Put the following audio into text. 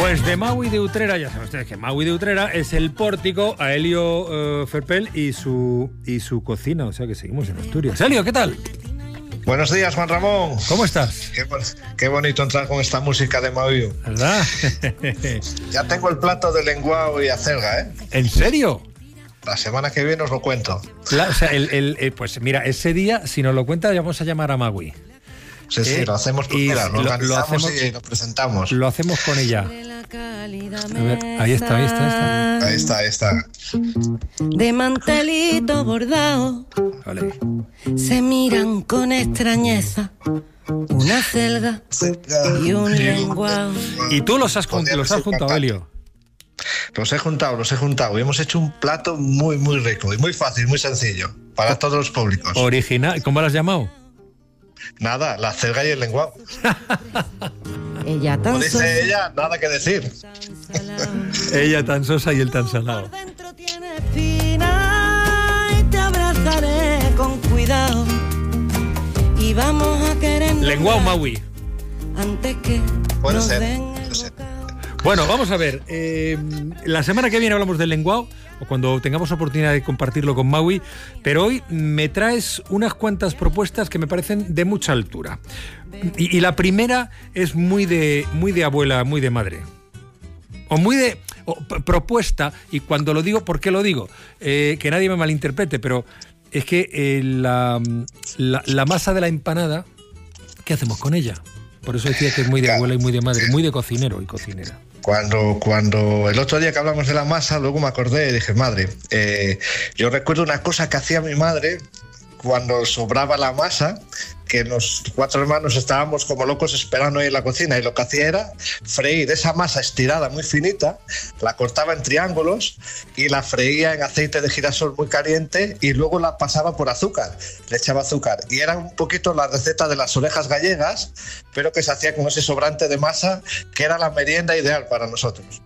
Pues de Maui de Utrera, ya saben ustedes que Maui de Utrera es el pórtico a Elio Ferpel y su cocina, o sea que seguimos en Asturias. Elio, ¿qué tal? Buenos días, Juan Ramón. ¿Cómo estás? Qué bonito entrar con esta música de Maui. ¿Verdad? Ya tengo el plato de lenguao y acelga, ¿eh? ¿En serio? La semana que viene os lo cuento. O sea, pues mira, ese día, si nos lo cuenta, ya vamos a llamar a Maui. Sí, lo hacemos con ella, lo organizamos y lo presentamos. Lo hacemos con ella. A ver, ahí está. De mantelito bordado. Vale. Se miran con extrañeza una acelga y un lenguao. ¿Y tú los has juntado, Elio? Los he juntado y hemos hecho un plato muy, muy rico y muy fácil, muy sencillo, para todos los públicos. Original, ¿cómo lo has llamado? Nada, la acelga y el lenguao. Ella tan Como dice ella, nada que decir. Ella tan sosa y él tan salado. Por dentro tiene espina y te abrazaré con cuidado. Y vamos a querer Lenguao Maui. Antes que Puede nos ser, den puede ser. Bueno, vamos a ver. La semana que viene hablamos del lenguao, o cuando tengamos oportunidad de compartirlo con Maui, pero hoy me traes unas cuantas propuestas que me parecen de mucha altura. Y la primera es muy de abuela, muy de madre. O muy de propuesta, y cuando lo digo, ¿por qué lo digo? Que nadie me malinterprete, pero es que la masa de la empanada, ¿qué hacemos con ella? Por eso decía que es muy de abuela y muy de madre, muy de cocinero y cocinera. Cuando el otro día que hablamos de la masa, luego me acordé y dije, madre, yo recuerdo una cosa que hacía mi madre cuando sobraba la masa, que los 4 hermanos estábamos como locos esperando ahí en la cocina, y lo que hacía era freír esa masa estirada muy finita, la cortaba en triángulos y la freía en aceite de girasol muy caliente y luego la pasaba por azúcar, le echaba azúcar, y era un poquito la receta de las orejas gallegas, pero que se hacía con ese sobrante de masa que era la merienda ideal para nosotros.